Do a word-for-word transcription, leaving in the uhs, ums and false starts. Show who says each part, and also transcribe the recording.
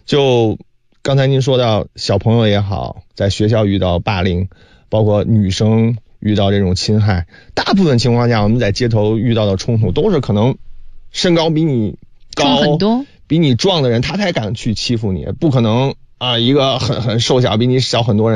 Speaker 1: 就刚才您说到小朋友也好，在学校遇到霸凌，包括女生遇到这种侵害，大部分情况下我们在街头遇到的冲突都是可能身高比你高
Speaker 2: 很多，
Speaker 1: 比你壮的人他才敢去欺负你，不可能啊、呃、一个很很瘦小比你小很多人